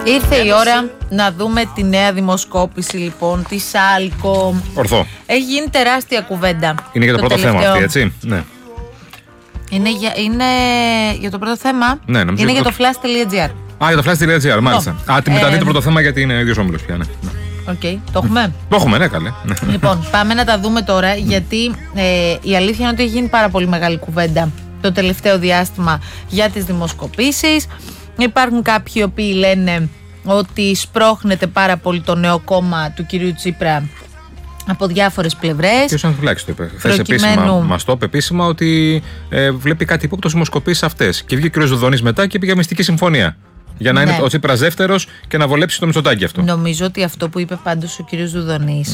Ήρθε η ώρα να δούμε τη νέα δημοσκόπηση λοιπόν τη Σάλκο. Ορθό. Έχει γίνει τεράστια κουβέντα. Είναι για το πρώτο θέμα αυτή, έτσι. Ναι. Είναι για το πρώτο θέμα. Ναι, νομίζω είναι για το flash.gr. Για το flash.gr, μάλιστα. Μεταδίδει το πρώτο θέμα γιατί είναι ο ίδιος όμιλος πια. Ναι. Οκ, το έχουμε. Το έχουμε, ναι, καλέ. Λοιπόν, πάμε να τα δούμε τώρα, γιατί η αλήθεια είναι ότι έχει γίνει πάρα πολύ μεγάλη κουβέντα το τελευταίο διάστημα για τις δημοσκοπήσεις. Υπάρχουν κάποιοι οι οποίοι λένε ότι σπρώχνεται πάρα πολύ το νέο κόμμα του κυρίου Τσίπρα από διάφορες πλευρές. Και ο Ανδρουλάκης το είπε. Χθες επίσημα μας το είπε επίσημα ότι βλέπει κάτι υπόκτος δημοσκοπήσεις αυτές. Και βγήκε ο κ. Δουδονής μετά και πήγε μυστική συμφωνία. Για να είναι ο Τσίπρας δεύτερος και να βολέψει το Μητσοτάκη αυτό. Νομίζω ότι αυτό που είπε πάντως ο κ. Δουδονής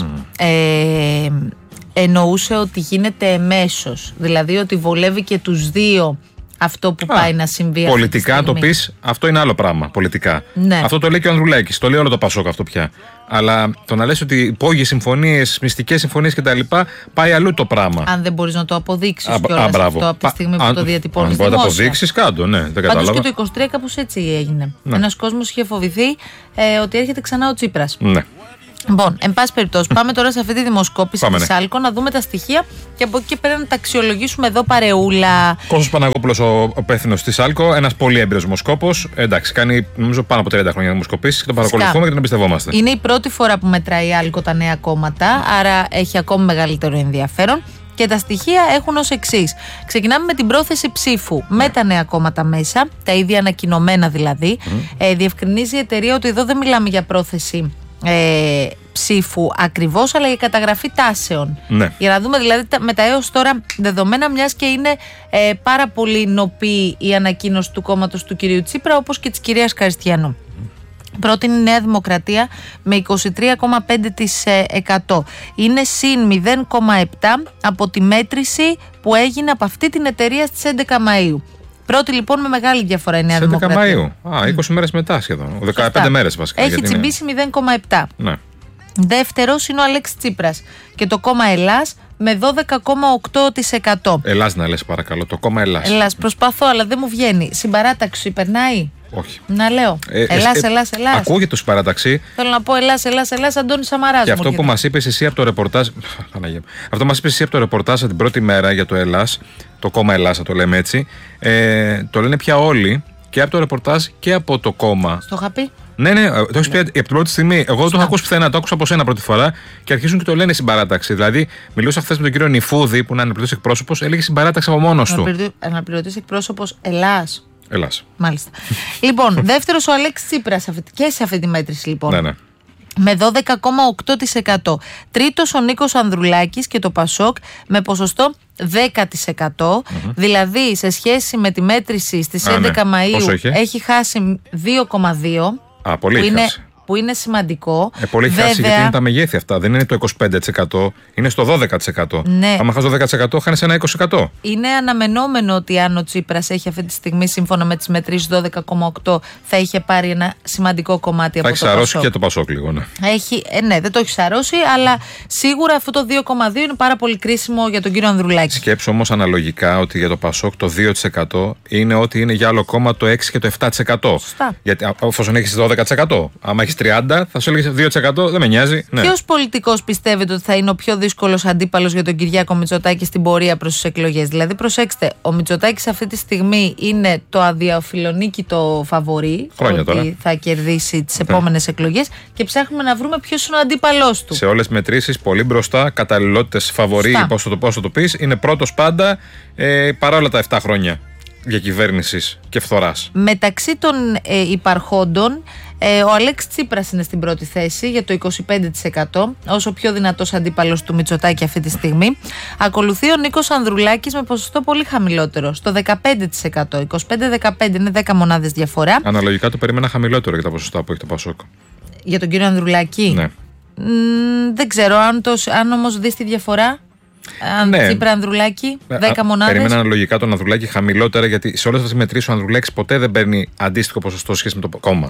εννοούσε ότι γίνεται εμέσως. Δηλαδή ότι βολεύει και τους δύο αυτό που πάει να συμβεί. Πολιτικά το πεις, αυτό είναι άλλο πράγμα. Πολιτικά. Ναι. Αυτό το λέει και ο Ανδρουλάκης. Το λέει όλο το Πασόκ αυτό πια. Αλλά το να λες ότι υπόγειες συμφωνίες, μυστικές συμφωνίες κτλ. Πάει αλλού το πράγμα. Αν δεν μπορείς να το αποδείξεις κιόλας αυτό από τη στιγμή που το διατυπώνεις. Αν μπορεί να το αποδείξεις, κάτω, ναι. Δεν κατάλαβα. Πάντως και το 23 κάπως έτσι έγινε. Ναι. Ένας κόσμος είχε φοβηθεί ότι έρχεται ξανά ο Τσίπρας. Ναι. Λοιπόν, εν πάση περιπτώσει, πάμε τώρα σε αυτή τη δημοσκόπηση της Σάλκο να δούμε τα στοιχεία και από εκεί και πέρα να τα αξιολογήσουμε εδώ παρεούλα. Κώστας Παναγόπουλος, ο υπεύθυνος της Σάλκο, ένας πολύ έμπειρος δημοσκόπος. Εντάξει, κάνει νομίζω πάνω από 30 χρόνια δημοσκοπήσεις και τον παρακολουθούμε και τον εμπιστευόμαστε. Είναι η πρώτη φορά που μετράει η Άλκο τα νέα κόμματα, άρα έχει ακόμη μεγαλύτερο ενδιαφέρον. Και τα στοιχεία έχουν ως εξής. Ξεκινάμε με την πρόθεση ψήφου με τα νέα κόμματα μέσα, τα ίδια ανακοινωμένα δηλαδή. Διευκρινίζει η εταιρεία ότι εδώ δεν μιλάμε για πρόθεση ψήφου ακριβώς, αλλά για καταγραφή τάσεων. Ναι. Για να δούμε δηλαδή με τα έως τώρα δεδομένα, μιας και είναι πάρα πολύ νοπή η ανακοίνωση του κόμματος του κυρίου Τσίπρα, όπως και της κυρίας Καριστιανού. Πρώτη είναι η Νέα Δημοκρατία με 23,5%. Είναι συν 0,7 από τη μέτρηση που έγινε από αυτή την εταιρεία στις 11 Μαΐου. Πρώτη λοιπόν με μεγάλη διαφορά η Νέα Δημοκρατία. 11 Μαΐου. 20 μέρες μετά σχεδόν. 15 μέρες βασικά. Έχει τσιμπήσει 0,7. Ναι. Δεύτερος είναι ο Αλέξης Τσίπρας και το κόμμα Ελλάς με 12,8%. Ελλάς να λες παρακαλώ, το κόμμα Ελλάς. Ελλάς, προσπαθώ αλλά δεν μου βγαίνει. Συμπαράταξη περνάει. Όχι. Να λέω. Ελλάς. Ακούγεται το συμπαράταξη. Θέλω να πω Ελλάς, Αντώνη Σαμαράς. Και αυτό που μας είπες εσύ από το ρεπορτάζ. Αυτό μας είπες εσύ από το ρεπορτάζ την πρώτη μέρα για το Ελλάς, το κόμμα Ελλάς, θα το λέμε έτσι. Το λένε πια όλοι και από το ρεπορτάζ και από το κόμμα. Στο είχα πει. Ναι, το έχεις πει από την πρώτη στιγμή. Εγώ δεν το έχω ακούσει πουθενά, το άκουσα από σένα πρώτη φορά και αρχίζουν και το λένε συμπαράταξη. Δηλαδή, μιλούσα χθες με τον κύριο Νιφούδη, που είναι αναπληρωτής εκπρόσωπος, έλεγε συμπαράταξη από μόνος του. Αναπληρωτής εκπρόσωπος Ελλάς. Ελλάς. Μάλιστα. Λοιπόν, δεύτερος ο Αλέξης Τσίπρας και σε αυτή τη μέτρηση λοιπόν. Ναι. Με 12,8%. Τρίτος ο Νίκος Ανδρουλάκης και το Πασόκ με ποσοστό 10%. Δηλαδή σε σχέση με τη μέτρηση στις 11 Μαΐου έχει χάσει 2,2%. Πολύ έχει χάσει. Που είναι σημαντικό. Πολύ έχει χάσει γιατί είναι τα μεγέθη αυτά. Δεν είναι το 25%, είναι στο 12%. Ναι. Αν χάσει το 10%, χάνει ένα 20%. Είναι αναμενόμενο ότι αν ο Τσίπρας έχει αυτή τη στιγμή, σύμφωνα με τις μετρήσεις 12,8%, θα είχε πάρει ένα σημαντικό κομμάτι από το Πασόκ. Θα έχει σαρώσει και το Πασόκ λίγο, ναι. Ναι, δεν το έχει σαρώσει, αλλά σίγουρα αυτό το 2,2% είναι πάρα πολύ κρίσιμο για τον κύριο Ανδρουλάκη. Σκέψου όμως αναλογικά ότι για το Πασόκ το 2% είναι ότι είναι για άλλο κόμμα το 6% και το 7%. Σωστά. Γιατί εφόσον έχεις 12%, άμα έχεις 30%, θα σου έλεγε 2%, δεν με νοιάζει. Ναι. Ποιος πολιτικός πιστεύετε ότι θα είναι ο πιο δύσκολος αντίπαλος για τον Κυριάκο Μητσοτάκη στην πορεία προς τις εκλογές? Δηλαδή, προσέξτε, ο Μητσοτάκης αυτή τη στιγμή είναι το αδιαφιλονίκητο φαβορί ότι θα κερδίσει τις επόμενες εκλογές και ψάχνουμε να βρούμε ποιος είναι ο αντίπαλός του. Σε όλες τις μετρήσεις, πολύ μπροστά, καταλληλότητες φαβορί, πώς το πεις, είναι πρώτος πάντα παρόλα τα 7 χρόνια διακυβέρνησης και φθοράς. Μεταξύ των υπαρχόντων, ο Αλέξης Τσίπρας είναι στην πρώτη θέση για το 25%, όσο πιο δυνατός αντίπαλος του Μητσοτάκη αυτή τη στιγμή. Ακολουθεί ο Νίκος Ανδρουλάκης με ποσοστό πολύ χαμηλότερο, στο 15%. 25-15 είναι 10 μονάδες διαφορά. Αναλογικά το περίμενα χαμηλότερο για τα ποσοστά που έχει το Πασόκ. Για τον κύριο Ανδρουλάκη. Ναι. Δεν ξέρω αν όμως δεις τη διαφορά. Τσίπρα Ανδρουλάκη, 10 μονάδες. Περίμενα αναλογικά τον Ανδρουλάκη χαμηλότερα, γιατί σε όλες τις μετρήσεις ο Ανδρουλάκης ποτέ δεν παίρνει αντίστοιχο ποσοστό σχέση με το κόμμα.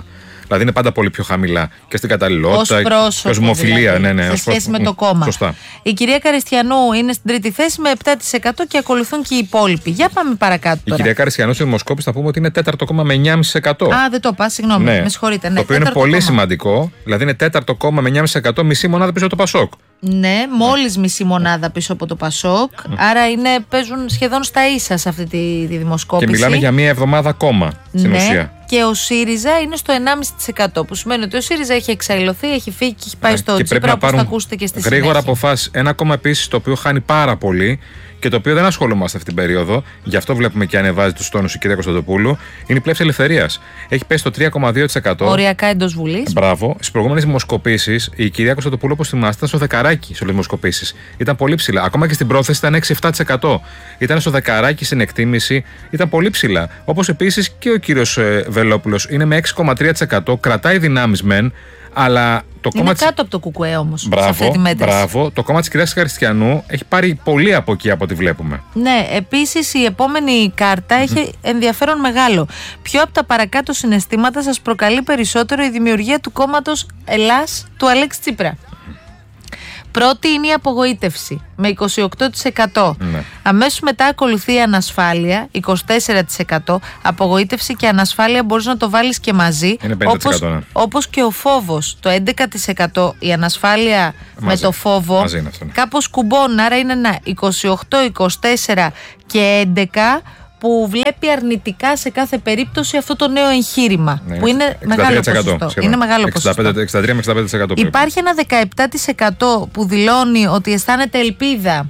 Δηλαδή είναι πάντα πολύ πιο χαμηλά και στην καταλληλότητα και ως δημοφιλία. Δηλαδή, σε σχέση με το κόμμα. Σωστά. Η κυρία Καριστιανού είναι στην τρίτη θέση με 7% και ακολουθούν και οι υπόλοιποι. Για πάμε παρακάτω. Η κυρία Καριστιανού στη δημοσκόπηση θα πούμε ότι είναι τέταρτο κόμμα με 9,5%. Δεν το είπα, συγγνώμη, με συγχωρείτε. Το οποίο είναι πολύ σημαντικό. Δηλαδή είναι τέταρτο κόμμα με 9,5%, μισή μονάδα πίσω από το Πασόκ. Ναι, μόλις μισή μονάδα πίσω από το Πασόκ. Άρα παίζουν σχεδόν στα ίσα σε αυτή τη δημοσκόπηση. Και μιλάμε για μία εβδομάδα ακόμα στην ουσία. Και ο ΣΥΡΙΖΑ είναι στο 1,5%. Που σημαίνει ότι ο ΣΥΡΙΖΑ έχει εξαϊλωθεί, έχει φύγει και έχει πάει στο Τσίπρα, όπως θα ακούσετε και στη συνέχεια. Γρήγορα αποφάσεις. Ένα κόμμα επίσης το οποίο χάνει πάρα πολύ και το οποίο δεν ασχολούμαστε αυτή την περίοδο, γι' αυτό βλέπουμε και ανεβάζει τους τόνους η κυρία Κωνσταντοπούλου, είναι η Πλεύση Ελευθερίας. Έχει πέσει στο 3,2%. Οριακά εντός Βουλής. Μπράβο. Στις προηγούμενες δημοσκοπήσεις η κυρία Κωνσταντοπούλου, όπως θυμάστε, ήταν στο δεκαράκι σε όλες τις δημοσκοπήσεις. Ήταν πολύ ψηλά. Ακόμα και στην πρόθεση ήταν 6-7%. Ήταν στο δεκαράκι στην εκτίμηση, ήταν πολύ ψηλά. Όπως επίσης και ο κύριος Βελόπουλος είναι με 6,3%. Κρατάει δυνάμεις μεν. Αλλά το είναι κόμμα κάτω από το ΚΚΕ όμως. Σε αυτή τη μέτρηση. Μπράβο. Το κόμμα της κυρίας Καριστιανού έχει πάρει πολύ από εκεί από ό,τι βλέπουμε. Ναι, επίσης η επόμενη κάρτα έχει ενδιαφέρον μεγάλο. Ποιο από τα παρακάτω συναισθήματα σας προκαλεί περισσότερο η δημιουργία του κόμματος Ελλάς του Αλέξη Τσίπρα? Πρώτη είναι η απογοήτευση με 28%. Ναι. Αμέσως μετά ακολουθεί η ανασφάλεια, 24%. Απογοήτευση και ανασφάλεια μπορείς να το βάλεις και μαζί. Είναι 50%. Όπως και ο φόβος, το 11%. Η ανασφάλεια μαζί, με το φόβο κάπως κουμπώνουν. Άρα είναι ένα 28, 24 και 11% που βλέπει αρνητικά σε κάθε περίπτωση αυτό το νέο εγχείρημα. Ναι, που είναι μεγάλο ποσοστό. Είναι μεγάλο ποσοστό. 63 με 65%. Υπάρχει ένα 17% που δηλώνει ότι αισθάνεται ελπίδα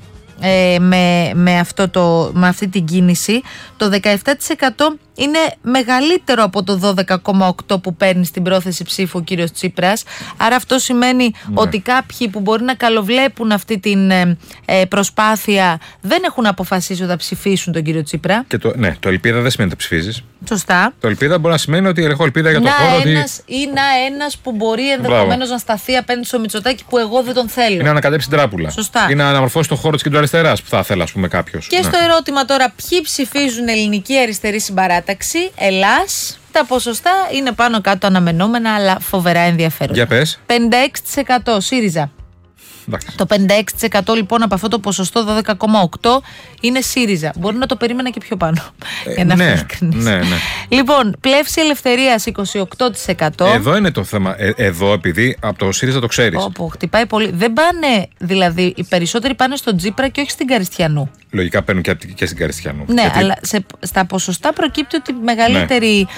με αυτή την κίνηση. Το 17% είναι μεγαλύτερο από το 12,8% που παίρνει στην πρόθεση ψήφου ο κύριος Τσίπρας. Άρα αυτό σημαίνει ότι κάποιοι που μπορεί να καλοβλέπουν αυτή την προσπάθεια δεν έχουν αποφασίσει ότι θα ψηφίσουν τον κύριο Τσίπρα. Και το ελπίδα δεν σημαίνει ότι ψηφίζεις. Σωστά. Το ελπίδα μπορεί να σημαίνει ότι έχω ελπίδα για το χώρο. Ή ένας που μπορεί ενδεχομένως να σταθεί απέναντι στο Μητσοτάκη που εγώ δεν τον θέλω. Ή να ανακατέψει την τράπουλα. Σωστά. Ή να αναμορφώσει το χώρο της κεντροαριστεράς που θα ήθελα, ας πούμε, κάποιος. Και στο ερώτημα τώρα, ποιοι ψηφίζουν ελληνική αριστερή συμπαράταξη, Ελλάς, τα ποσοστά είναι πάνω κάτω αναμενόμενα, αλλά φοβερά ενδιαφέροντα. Για πες. 56% ΣΥΡΙΖΑ. Το 56% λοιπόν από αυτό το ποσοστό 12,8% είναι ΣΥΡΙΖΑ. Μπορεί να το περίμενα και πιο πάνω. Για να είμαι ειλικρινής. Ναι. Λοιπόν, Πλεύση Ελευθερίας 28%. Εδώ είναι το θέμα. Εδώ, επειδή από το ΣΥΡΙΖΑ το ξέρεις. Όπου χτυπάει πολύ. Δεν πάνε, δηλαδή, οι περισσότεροι πάνε στον Τσίπρα και όχι στην Καριστιανού. Λογικά παίρνουν και στην Καριστιανού. Ναι, γιατί αλλά στα ποσοστά προκύπτει ότι η μεγαλύτερη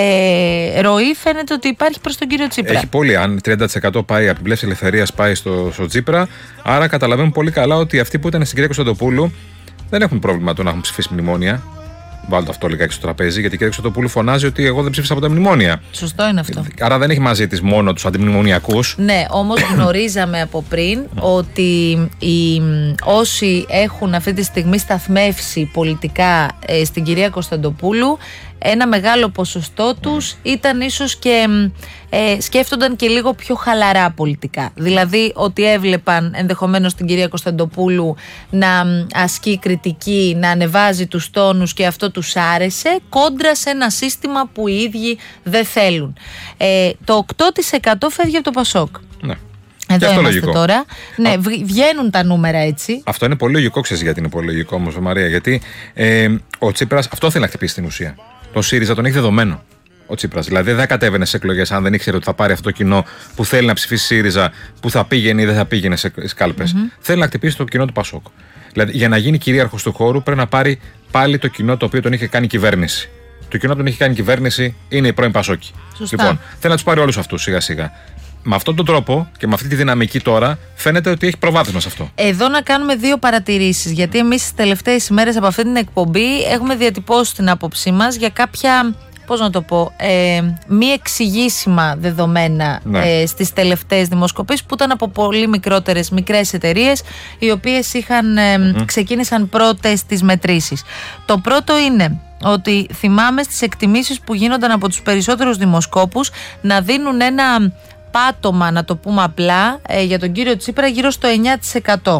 ροή φαίνεται ότι υπάρχει προς τον κύριο Τσίπρα. Έχει πολύ. Αν 30% πάει από την Πλεύση Ελευθερίας πάει στο Τσίπρα, άρα καταλαβαίνουν πολύ καλά ότι αυτοί που ήταν στην κυρία Κωνσταντοπούλου δεν έχουν πρόβλημα το να έχουν ψηφίσει μνημόνια. Βάλτε αυτό λιγάκι στο τραπέζι, γιατί η κυρία Κωνσταντοπούλου φωνάζει ότι εγώ δεν ψήφισα από τα μνημόνια. Σωστό είναι αυτό. Άρα δεν έχει μαζί της μόνο τους αντιμνημονιακούς. Ναι, όμως γνωρίζαμε από πριν ότι όσοι έχουν αυτή τη στιγμή σταθμεύσει πολιτικά στην κυρία Κωνσταντοπούλου, ένα μεγάλο ποσοστό τους ήταν ίσως και σκέφτονταν και λίγο πιο χαλαρά πολιτικά. Δηλαδή ότι έβλεπαν ενδεχομένως την κυρία Κωνσταντοπούλου να ασκεί κριτική, να ανεβάζει τους τόνους και αυτό τους άρεσε, κόντρα σε ένα σύστημα που οι ίδιοι δεν θέλουν. Το 8% φεύγει από το Πασόκ. Ναι. Εδώ είμαστε λογικό. Τώρα. Ναι, βγαίνουν τα νούμερα έτσι. Αυτό είναι πολύ λογικό, ξέρεις γιατί είναι πολύ λογικό όμως, Μαρία. Γιατί ο Τσίπρας αυτό θέλει να χτυπήσει στην ουσία. Το ΣΥΡΙΖΑ τον έχει δεδομένο ο Τσίπρας. Δηλαδή δεν κατέβαινε σε εκλογές αν δεν ήξερε ότι θα πάρει αυτό το κοινό που θέλει να ψηφίσει ΣΥΡΙΖΑ, που θα πήγαινε ή δεν θα πήγαινε σε κάλπες. Θέλει να χτυπήσει το κοινό του Πασόκ. Δηλαδή για να γίνει κυρίαρχος του χώρου πρέπει να πάρει πάλι το κοινό το οποίο τον είχε κάνει κυβέρνηση. Το κοινό που τον είχε κάνει κυβέρνηση είναι η πρώην Πασόκη. Λοιπόν, θέλει να τους πάρει όλους αυτούς σιγά-σιγά. Με αυτόν τον τρόπο και με αυτή τη δυναμική τώρα φαίνεται ότι έχει προβάδισμα σε αυτό. Εδώ να κάνουμε δύο παρατηρήσεις, γιατί εμείς τις τελευταίες ημέρες από αυτή την εκπομπή έχουμε διατυπώσει την άποψή μας για κάποια, πώς να το πω, μη εξηγήσιμα δεδομένα στις τελευταίες δημοσκοπήσεις που ήταν από πολύ μικρές εταιρείες οι οποίες ξεκίνησαν πρώτες τις μετρήσεις. Το πρώτο είναι ότι θυμάμαι στις εκτιμήσεις που γίνονταν από τους περισσότερους δημοσκόπους να δίνουν ένα πάτωμα, να το πούμε απλά, για τον κύριο Τσίπρα γύρω στο 9%.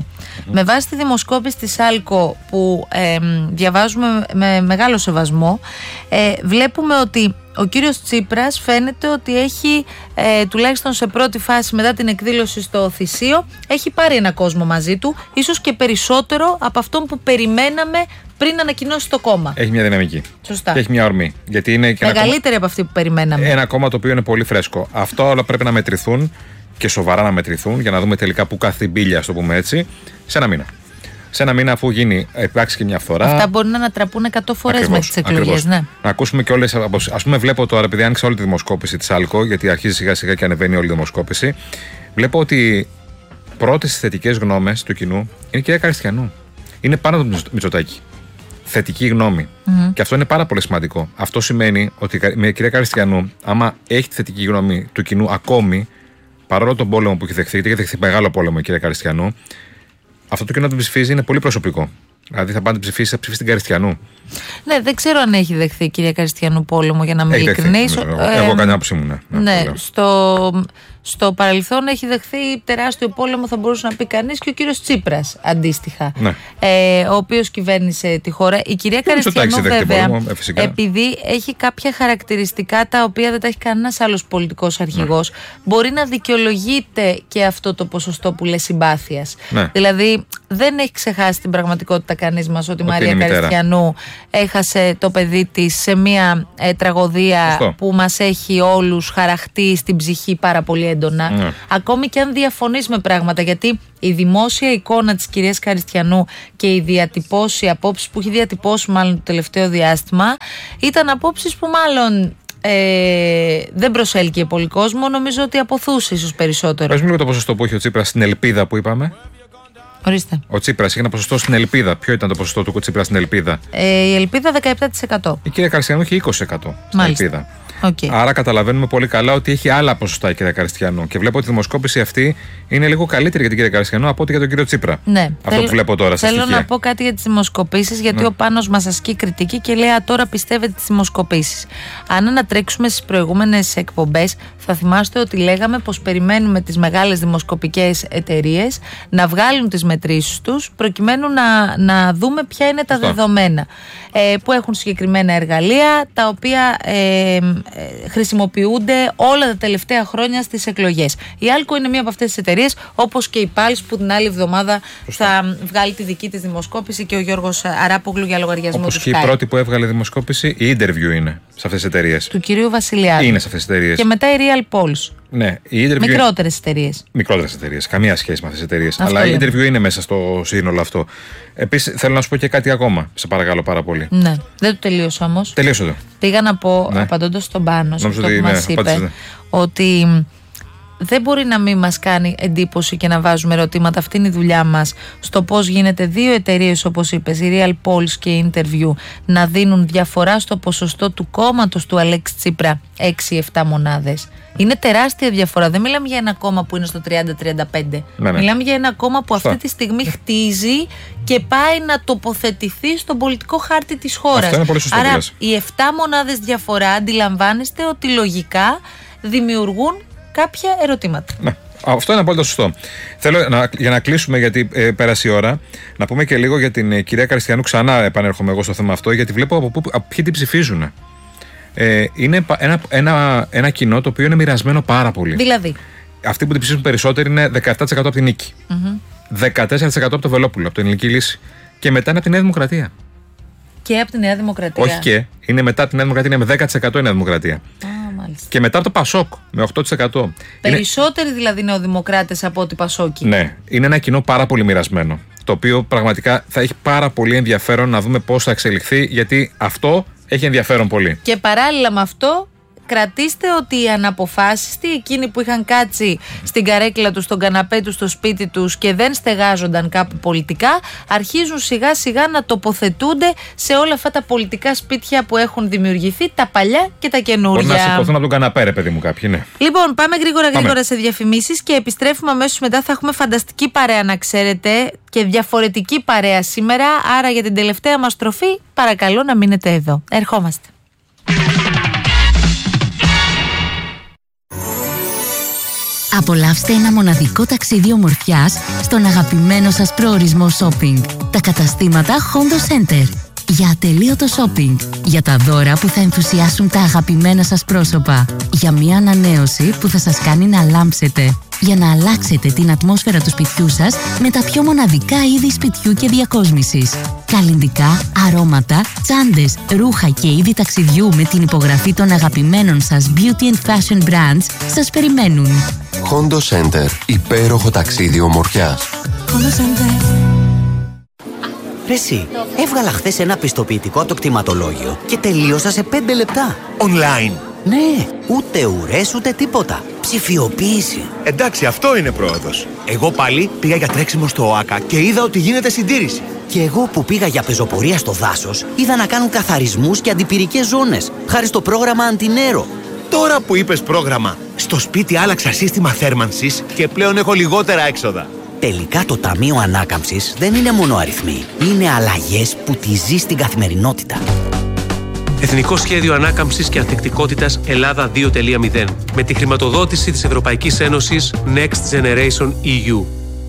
Με βάση τη δημοσκόπηση της Άλκο που διαβάζουμε με μεγάλο σεβασμό, βλέπουμε ότι ο κύριος Τσίπρας φαίνεται ότι έχει, τουλάχιστον σε πρώτη φάση μετά την εκδήλωση στο Θησίο, έχει πάρει ένα κόσμο μαζί του, ίσως και περισσότερο από αυτόν που περιμέναμε πριν ανακοινώσει το κόμμα. Έχει μια δυναμική. Σωστά. Και έχει μια ορμή. Γιατί είναι και μεγαλύτερη από αυτή που περιμέναμε. Ένα κόμμα το οποίο είναι πολύ φρέσκο. Αυτό όλα πρέπει να μετρηθούν και σοβαρά να μετρηθούν για να δούμε τελικά πού κάθεται η μπίλια, α το πούμε έτσι, σε ένα μήνα. Σε ένα μήνα, αφού υπάρξει και μια φθορά. Αυτά μπορεί να ανατραπούν 100 φορές με τις εκλογές. Ναι. Να ακούσουμε και όλες. Ας πούμε, βλέπω τώρα, επειδή άνοιξα όλη τη δημοσκόπηση της Άλκο, γιατί αρχίζει σιγά σιγά και ανεβαίνει όλη η δημοσκόπηση. Βλέπω ότι πρώτες στις θετικές γνώμες του κοινού είναι η κυρία Καριστιανού. Είναι πάνω από τον Μητσοτάκη. Θετική γνώμη. Και αυτό είναι πάρα πολύ σημαντικό. Αυτό σημαίνει ότι με κυρία Καριστιανού, άμα έχει τη θετική γνώμη του κοινού ακόμη, παρόλο τον πόλεμο που έχει δεχθεί, γιατί έχει δεχθεί μεγάλο πόλεμο η κυρία Καριστιανού, αυτό το κοινό που ψηφίζει είναι πολύ προσωπικό. Δηλαδή θα πάνε ψηφίσει, θα ψηφίσει την Καριστιανού. Ναι, δεν ξέρω αν έχει δεχθεί η κυρία Καριστιανού πόλεμο, για να μην ειλικρινείς. Εγώ κανένα άποψή μου, ναι. Στο παρελθόν έχει δεχθεί τεράστιο πόλεμο, θα μπορούσε να πει κανείς, και ο κύριος Τσίπρας αντίστοιχα. Ναι. Ο οποίος κυβέρνησε τη χώρα. Η κυρία Καριστιανού, βέβαια, επειδή έχει κάποια χαρακτηριστικά τα οποία δεν τα έχει κανένας άλλος πολιτικός αρχηγός, μπορεί να δικαιολογείται και αυτό το ποσοστό που λέει συμπάθειας. Ναι. Δηλαδή, δεν έχει ξεχάσει την πραγματικότητα κανείς μας ότι η Μαρία Καριστιανού έχασε το παιδί της σε μια τραγωδία που μας έχει όλους χαραχτεί στην ψυχή πάρα πολύ έντονα. Ακόμη και αν διαφωνείς με πράγματα, γιατί η δημόσια εικόνα της κυρίας Καριστιανού και οι απόψεις που έχει διατυπώσει μάλλον το τελευταίο διάστημα ήταν απόψεις που μάλλον δεν προσέλκυε πολύ κόσμο. Νομίζω ότι αποθούσε ίσως περισσότερο. Πες μου λίγο το ποσοστό που έχει ο Τσίπρας στην ελπίδα που είπαμε. Ορίστε. Ο Τσίπρας είχε ένα ποσοστό στην ελπίδα. Ποιο ήταν το ποσοστό του Τσίπρα στην ελπίδα? Η ελπίδα 17%. Η κυρία Καριστιανού έχει 20% στην ελπίδα. Okay. Άρα καταλαβαίνουμε πολύ καλά ότι έχει άλλα ποσοστά η κυρία Καριστιανού. Και βλέπω ότι η δημοσκόπηση αυτή είναι λίγο καλύτερη για την κυρία Καριστιανού από ότι για τον κύριο Τσίπρα. Ναι. Αυτό που βλέπω τώρα. Θέλω να πω κάτι για τις δημοσκοπήσεις, γιατί ο Πάνος μας ασκεί κριτική και λέει: τώρα πιστεύετε τις δημοσκοπήσεις. Αν ανατρέξουμε στις προηγούμενες εκπομπές, θα θυμάστε ότι λέγαμε πως περιμένουμε τις μεγάλες δημοσκοπικές εταιρείες να βγάλουν τις μετρήσεις τους, προκειμένου να δούμε ποια είναι τα δεδομένα. Που έχουν συγκεκριμένα εργαλεία, τα οποία χρησιμοποιούνται όλα τα τελευταία χρόνια στις εκλογές. Η Άλκο είναι μία από αυτές τις εταιρείες, όπως και η Pulse που την άλλη εβδομάδα θα βγάλει τη δική της δημοσκόπηση, και ο Γιώργος Αράπογλου για λογαριασμό του. Όπως και η πρώτη που έβγαλε δημοσκόπηση, η Interview είναι σε αυτές τις εταιρείες. Του κυρίου Βασιλιάδη. Είναι σε αυτές τις εταιρείες. Και μετά η Real Polls. Ναι, η Interview. Μικρότερες εταιρείες. Μικρότερες εταιρείες. Καμία σχέση με αυτές τις εταιρείες. Αλλά η Interview είναι μέσα στο σύνολο αυτό. Επίσης, θέλω να σου πω και κάτι ακόμα. Σε παρακαλώ πάρα πολύ. Ναι, δεν το τελείωσα όμως. Τελείωσε το. Πήγα να πω, απαντώντας στον Πάνο, σε αυτό που μας είπε, ότι δεν μπορεί να μην μας κάνει εντύπωση και να βάζουμε ερωτήματα. Αυτή είναι η δουλειά μας. Στο πώς γίνεται δύο εταιρείες, όπως είπες, η Real Polls και η Interview, να δίνουν διαφορά στο ποσοστό του κόμματος του Αλέξη Τσίπρα 6-7 μονάδες. Είναι τεράστια διαφορά. Δεν μιλάμε για ένα κόμμα που είναι στο 30-35. Ναι. Μιλάμε για ένα κόμμα που αυτή τη στιγμή χτίζει και πάει να τοποθετηθεί στον πολιτικό χάρτη της χώρας. Αυτό είναι πολύ σωστό. Άρα, οι 7 μονάδες διαφορά, αντιλαμβάνεστε ότι λογικά δημιουργούν κάποια ερωτήματα. Ναι. Αυτό είναι απόλυτα σωστό. Θέλω για να κλείσουμε, γιατί πέρασε η ώρα, να πούμε και λίγο για την κυρία Καριστιανού. Ξανά επανέρχομαι εγώ στο θέμα αυτό, γιατί βλέπω από ποιοι την ψηφίζουν. Είναι ένα κοινό το οποίο είναι μοιρασμένο πάρα πολύ. Δηλαδή, αυτοί που την ψηφίζουν περισσότεροι είναι 17% από την Νίκη, 14% από το Βελόπουλο, από την Ελληνική Λύση, και μετά είναι από τη Νέα Δημοκρατία. Και από τη Νέα Δημοκρατία. Όχι και. Είναι μετά από τη Νέα Δημοκρατία, είναι με 10% η Νέα Δημοκρατία. Μάλιστα. Και μετά από το Πασόκ, με 8%. Περισσότεροι δηλαδή νεοδημοκράτες από ότι Πασόκοι. Ναι. Είναι ένα κοινό πάρα πολύ μοιρασμένο. Το οποίο πραγματικά θα έχει πάρα πολύ ενδιαφέρον να δούμε πώς θα εξελιχθεί, γιατί αυτό έχει ενδιαφέρον πολύ. Και παράλληλα με αυτό, κρατήστε ότι οι αναποφάσιστοι, εκείνοι που είχαν κάτσει στην καρέκλα τους, στον καναπέ τους, στο σπίτι τους και δεν στεγάζονταν κάπου πολιτικά, αρχίζουν σιγά σιγά να τοποθετούνται σε όλα αυτά τα πολιτικά σπίτια που έχουν δημιουργηθεί, τα παλιά και τα καινούργια. Μπορεί να σηκωθούν από τον καναπέ, ρε παιδί μου, κάποιοι, ναι. Λοιπόν, πάμε γρήγορα σε διαφημίσεις και επιστρέφουμε αμέσως μετά. Θα έχουμε φανταστική παρέα, να ξέρετε, και διαφορετική παρέα σήμερα. Άρα για την τελευταία μας στροφή, παρακαλώ να μείνετε εδώ. Ερχόμαστε. Απολαύστε ένα μοναδικό ταξίδι ομορφιάς στον αγαπημένο σας προορισμό shopping. Τα καταστήματα Hondo Center. Για ατελείωτο shopping. Για τα δώρα που θα ενθουσιάσουν τα αγαπημένα σας πρόσωπα. Για μια ανανέωση που θα σας κάνει να λάμψετε. Για να αλλάξετε την ατμόσφαιρα του σπιτιού σας με τα πιο μοναδικά είδη σπιτιού και διακόσμησης. Καλλυντικά, αρώματα, τσάντες, ρούχα και είδη ταξιδιού με την υπογραφή των αγαπημένων σας beauty and fashion brands σας περιμένουν. Hondo Center. Υπέροχο ταξίδι ομορφιάς. Hondo Center. Ρε εσύ, έβγαλα χθες ένα πιστοποιητικό από το κτηματολόγιο και τελείωσα σε 5 λεπτά. Online. Ναι, ούτε ουρές ούτε τίποτα. Ψηφιοποίηση. Εντάξει, αυτό είναι πρόοδος. Εγώ πάλι πήγα για τρέξιμο στο ΟΑΚΑ και είδα ότι γίνεται συντήρηση. Και εγώ που πήγα για πεζοπορία στο δάσος, είδα να κάνουν καθαρισμούς και αντιπυρικές ζώνες, χάρη στο πρόγραμμα Αντινέρο. Τώρα που είπες πρόγραμμα, στο σπίτι άλλαξα σύστημα θέρμανσης και πλέον έχω λιγότερα έξοδα. Τελικά το Ταμείο Ανάκαμψης δεν είναι μόνο αριθμοί. Είναι αλλαγές που τη ζει στην καθημερινότητα. Εθνικό Σχέδιο Ανάκαμψης και Ανθεκτικότητας Ελλάδα 2.0 με τη χρηματοδότηση της Ευρωπαϊκής Ένωσης Next Generation EU.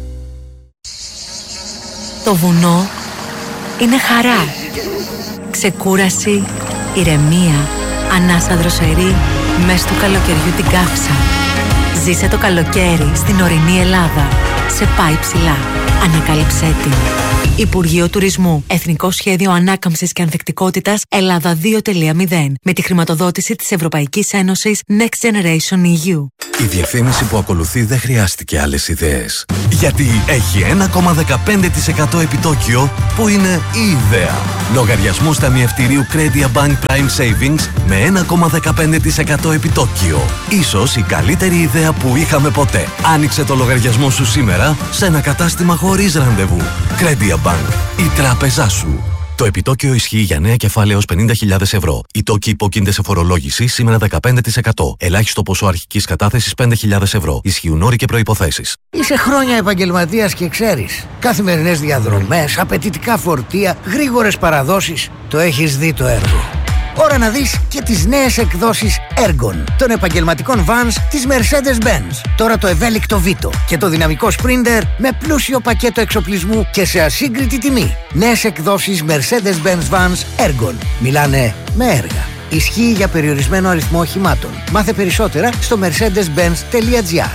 Το βουνό είναι χαρά, ξεκούραση, ηρεμία, ανάσα δροσερή μες του καλοκαιριού την καύσα. Ζήσε το καλοκαίρι στην ορεινή Ελλάδα. Σε πάει ψηλά. Ανακάλυψέ την. Υπουργείο Τουρισμού. Εθνικό Σχέδιο Ανάκαμψης και Ανθεκτικότητας Ελλάδα 2.0 με τη χρηματοδότηση της Ευρωπαϊκής Ένωσης Next Generation EU. Η διαφήμιση που ακολουθεί δεν χρειάστηκε άλλες ιδέες. Γιατί έχει 1,15% επιτόκιο που είναι η ιδέα. Λογαριασμούς ταμιευτηρίου Credit Bank Prime Savings με 1,15% επιτόκιο. Ίσως η καλύτερη ιδέα που είχαμε ποτέ. Άνοιξε το λογαριασμό σου σήμερα σε ένα κατάστημα χωρίς ραντεβού. Credit Bank. Η τράπεζά σου. Το επιτόκιο ισχύει για νέα κεφάλαια έως 50.000 ευρώ. Οι τόκοι υπόκεινται σε φορολόγηση σήμερα 15%. Ελάχιστο ποσό αρχικής κατάθεσης 5.000 ευρώ. Ισχύουν όροι και προϋποθέσεις. Είσαι χρόνια επαγγελματίας και ξέρεις. Καθημερινές διαδρομές, απαιτητικά φορτία, γρήγορες παραδόσεις. Το έχεις δει το έργο. Ώρα να δεις και τις νέες εκδόσεις Ergon των επαγγελματικών vans της Mercedes-Benz. Τώρα το ευέλικτο Vito και το δυναμικό Sprinter με πλούσιο πακέτο εξοπλισμού και σε ασύγκριτη τιμή. Νέες εκδόσεις Mercedes-Benz Vans Ergon. Μιλάνε με έργα. Ισχύει για περιορισμένο αριθμό οχημάτων. Μάθε περισσότερα στο mercedes-benz.gr.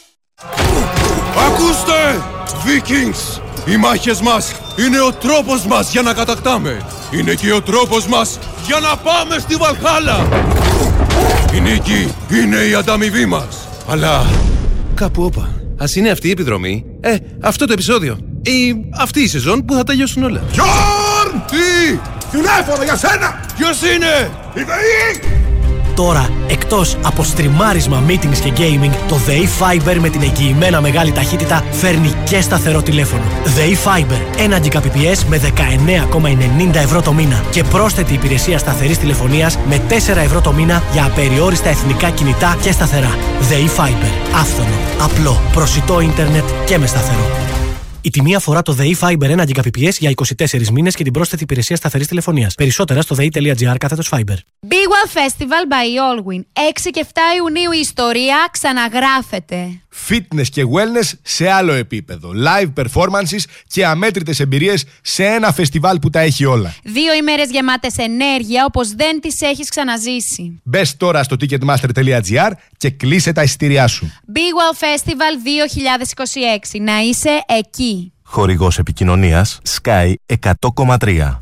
Ακούστε! Vikings! Οι μάχες μας είναι ο τρόπος μας για να κατακτάμε. Είναι και ο τρόπος μας για να πάμε στη Βαλχάλα. Η νίκη είναι η ανταμοιβή μας. Αλλά κάπου όπα. Ας είναι αυτή η επιδρομή. Αυτό το επεισόδιο. Ή αυτή η σεζόν που θα τελειώσουν όλα. Γιόρν! Τι! Τηλέφωνο για σένα! Ποιος είναι? Η ΔΕΗ! Τώρα, εκτός από στριμάρισμα, meetings και gaming, το ΔΕΗ Fiber με την εγγυημένα μεγάλη ταχύτητα φέρνει και σταθερό τηλέφωνο. ΔΕΗ Fiber, 1 Gbps με 19,90 ευρώ το μήνα και πρόσθετη υπηρεσία σταθερής τηλεφωνίας με 4 ευρώ το μήνα για απεριόριστα εθνικά κινητά και σταθερά. ΔΕΗ Fiber, άφθονο, απλό, προσιτό ίντερνετ και με σταθερό. Η τιμή αφορά το ΔΕΗ Fiber 1 Gbps για 24 μήνες και την πρόσθετη υπηρεσία σταθερής τηλεφωνίας. Περισσότερα στο dei.gr/Fiber. Big Well Festival by Allwyn. 6 και 7 Ιουνίου η ιστορία ξαναγράφεται. Fitness και wellness σε άλλο επίπεδο. Live performances και αμέτρητες εμπειρίες σε ένα φεστιβάλ που τα έχει όλα. 2 ημέρες γεμάτες ενέργεια όπως δεν τις έχεις ξαναζήσει. Μπες τώρα στο ticketmaster.gr και κλείσε τα εισιτήριά σου. Big Well Festival 2026. Να είσαι εκεί. Χορηγός επικοινωνίας Sky 100,3.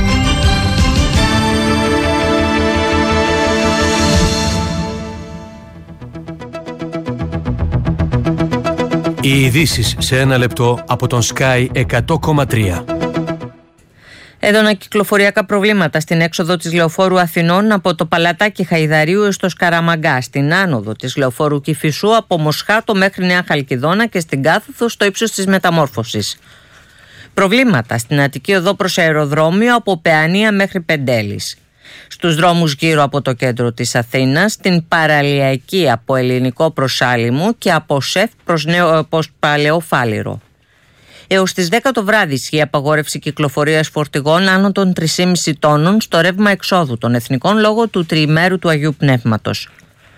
Οι ειδήσεις σε ένα λεπτό από τον Sky 100,3. Έντονα κυκλοφοριακά προβλήματα στην έξοδο της Λεωφόρου Αθηνών από το Παλατάκι Χαϊδαρίου έως το Σκαραμαγκά, στην άνοδο της Λεωφόρου Κηφισού από Μοσχάτο μέχρι Νέα Χαλκιδόνα και στην κάθοδο στο ύψος της Μεταμόρφωσης. Προβλήματα στην Αττική Οδό προς αεροδρόμιο από Παιανία μέχρι Πεντέλης. Στους δρόμους γύρω από το κέντρο της Αθήνας, στην παραλιακή από Ελληνικό προς Άλυμο και από ΣΕΦ προς Παλαιό Φάληρο. Έως τις 10 το βράδυ ισχύει απαγόρευση κυκλοφορίας φορτηγών άνω των 3,5 τόνων στο ρεύμα εξόδου των εθνικών λόγω του τριημέρου του Αγίου Πνεύματος.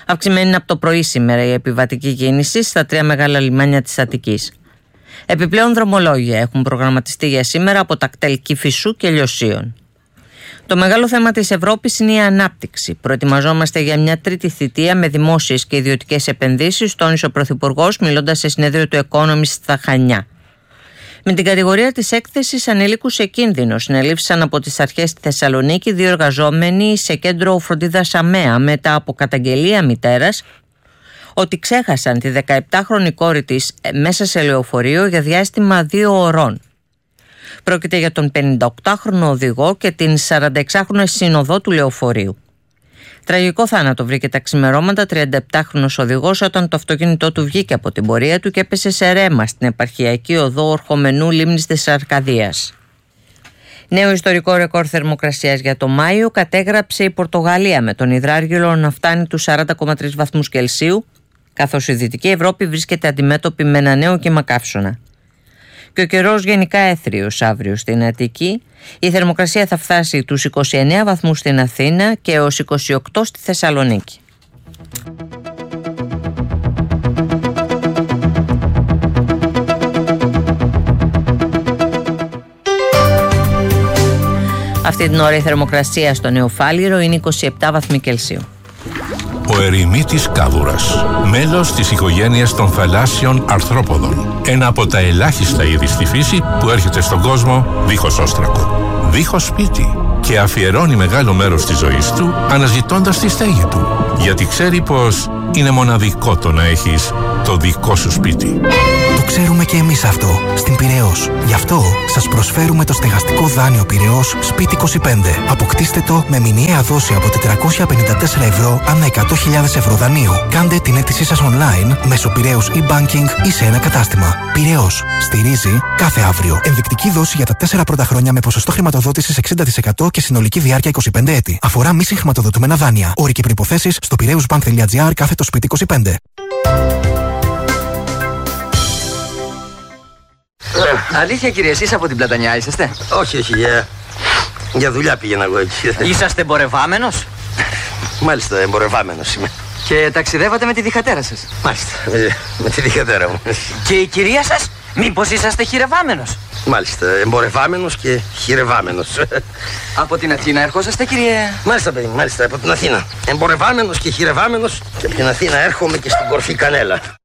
Αυξημένη είναι από το πρωί σήμερα η επιβατική κίνηση στα 3 μεγάλα λιμάνια της Αττικής. Επιπλέον δρομολόγια έχουν προγραμματιστεί για σήμερα από τα κτέλ Κηφισού και Λιωσίων. Το μεγάλο θέμα της Ευρώπης είναι η ανάπτυξη. Προετοιμαζόμαστε για μια τρίτη θητεία με δημόσιες και ιδιωτικές επενδύσεις, τόνισε ο Πρωθυπουργός μιλώντας σε συνέδριο του Economist στα Χανιά. Με την κατηγορία της έκθεσης ανηλίκους σε κίνδυνο, συνελήφθησαν από τις αρχές στη Θεσσαλονίκη 2 εργαζόμενοι σε κέντρο φροντίδας ΑΜΕΑ μετά από καταγγελία μητέρας ότι ξέχασαν τη 17χρονη κόρη της μέσα σε λεωφορείο για διάστημα 2 ωρών. Πρόκειται για τον 58χρονο οδηγό και την 46χρονη συνοδό του λεωφορείου. Τραγικό θάνατο βρήκε τα ξημερώματα 37χρονος οδηγός όταν το αυτοκίνητό του βγήκε από την πορεία του και έπεσε σε ρέμα στην επαρχιακή οδό Ορχομενού Λίμνης της Αρκαδίας. Νέο ιστορικό ρεκόρ θερμοκρασίας για το Μάιο κατέγραψε η Πορτογαλία, με τον υδράργυλο να φτάνει τους 40,3 βαθμούς Κελσίου, καθώς η Δυτική Ευρώπη βρίσκεται αντιμέτωπη με ένα νέο κύμα καύσωνα. Και ο καιρός γενικά έθριος αύριο στην Αττική. Η θερμοκρασία θα φτάσει τους 29 βαθμούς στην Αθήνα και έως 28 στη Θεσσαλονίκη. Αυτή την ώρα η θερμοκρασία στο Νεοφάλιρο είναι 27 βαθμοί Κελσίου. Ο ερημίτης κάδουρας, μέλος της οικογένειας των θαλάσσιων αρθρόποδων. Ένα από τα ελάχιστα είδη στη φύση που έρχεται στον κόσμο δίχως όστρακο, δίχως σπίτι και αφιερώνει μεγάλο μέρος της ζωής του αναζητώντας τη στέγη του. Γιατί ξέρει πως είναι μοναδικό το να έχεις το δικό σου σπίτι. Το ξέρουμε και εμείς αυτό στην Πειραιώς. Γι' αυτό σας προσφέρουμε το στεγαστικό δάνειο Πειραιώς Σπίτι 25. Αποκτήστε το με μηνιαία δόση από 454 ευρώ ανά 100.000 ευρώ δανείου. Κάντε την αίτησή σας online μέσω Πειραιώς e-banking ή σε ένα κατάστημα. Πειραιώς. Στηρίζει κάθε αύριο. Ενδεικτική δόση για τα 4 πρώτα χρόνια με ποσοστό χρηματοδότησης 60% και συνολική διάρκεια 25 έτη. Αφορά μη συγχρηματοδοτούμενα δάνεια. Όροι και προϋποθέσεις στο piraeusbank.gr/Σπίτι 25. Αλήθεια κύριε, εσείς από την Πλατανιά είσαστε? Όχι, για δουλειά πήγαινα εγώ εκεί. Είσαστε εμπορευάμενος? Μάλιστα, εμπορευάμενος είμαι. Και ταξιδεύατε με τη διχατέρα σας? Μάλιστα, με τη διχατέρα μου. Και η κυρία σας, μήπως είσαστε χειρευάμενος? Μάλιστα, εμπορευάμενος και χειρευάμενος. Από την Αθήνα ερχόσαστε κύριε? Μάλιστα παιδί, μάλιστα, από την Αθήνα. Εμπορευάμενος και χειρευάμενος και από την Αθήνα έρχομαι και στην κορφή Κανέλα.